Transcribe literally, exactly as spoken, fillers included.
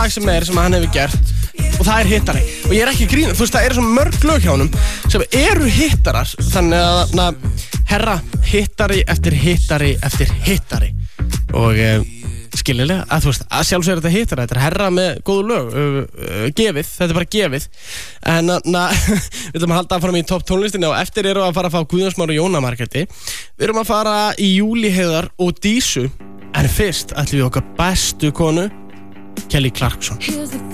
lag sem er sem hann hefur gert og það er hittari og ég er ekki að grína, þú veist það eru svo mörg lög hjá honum sem eru hittarar þannig að na, herra hittari eftir hittari eftir hittari og e, skiljilega að þú veist að sjálfsögur þetta hittara, þetta er herra með góðu lög uh, uh, gefið, þetta er bara gefið en na, við ætlum að halda fram í topp tónlistinni og eftir erum við að fara að fá Guðjón Smára og Jóna Margréti við erum að fara í Júlí Heiðar og Dísu en fyrst ætlum við okkar bestu konu Kelly Clarkson